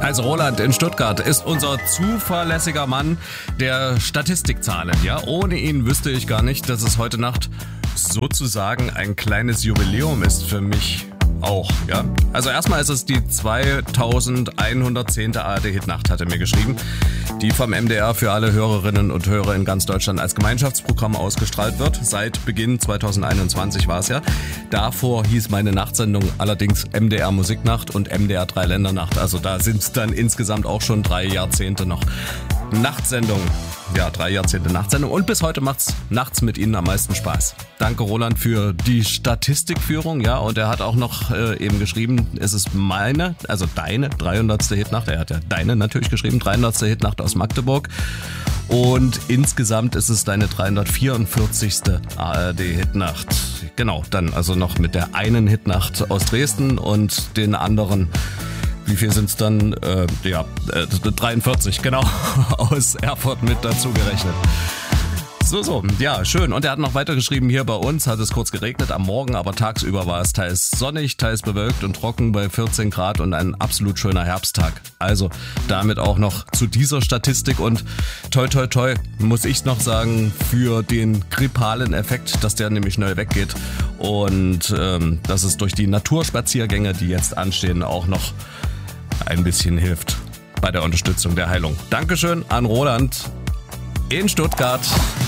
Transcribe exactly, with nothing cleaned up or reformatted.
Also Roland in Stuttgart ist unser zuverlässiger Mann der Statistikzahlen. Ja, ohne ihn wüsste ich gar nicht, dass es heute Nacht sozusagen ein kleines Jubiläum ist für mich auch. Ja, also erstmal ist es die zweitausendeinhundertzehnte A R D-Hitnacht, hat er mir geschrieben, die vom M D R für alle Hörerinnen und Hörer in ganz Deutschland als Gemeinschaftsprogramm ausgestrahlt wird. Seit Beginn zweitausendeinundzwanzig war es ja. Davor hieß meine Nachtsendung allerdings M D R Musiknacht und M D R Dreiländernacht. Also da sind es dann insgesamt auch schon drei Jahrzehnte noch Nachtsendung. Ja, drei Jahrzehnte Nachtsendung. Und bis heute macht's nachts mit Ihnen am meisten Spaß. Danke, Roland, für die Statistikführung. Ja, und er hat auch noch äh, eben geschrieben, es ist meine, also deine dreihundertste Hitnacht. Er hat ja deine natürlich geschrieben, dreihundertste Hitnacht aus Magdeburg. Und insgesamt ist es deine dreihundertvierundvierzigste A R D-Hitnacht. Genau, dann also noch mit der einen Hitnacht aus Dresden und den anderen. Wie viel sind es dann? Äh, ja, äh, dreiundvierzig, genau, aus Erfurt mit dazu gerechnet. So, so, ja, schön. Und er hat noch weitergeschrieben, hier bei uns hat es kurz geregnet am Morgen, aber tagsüber war es teils sonnig, teils bewölkt und trocken bei vierzehn Grad und ein absolut schöner Herbsttag. Also damit auch noch zu dieser Statistik und toi toi toi, muss ich noch sagen, für den grippalen Effekt, dass der nämlich schnell weggeht und ähm, dass es durch die Naturspaziergänge, die jetzt anstehen, auch noch ein bisschen hilft bei der Unterstützung der Heilung. Dankeschön an Roland in Stuttgart.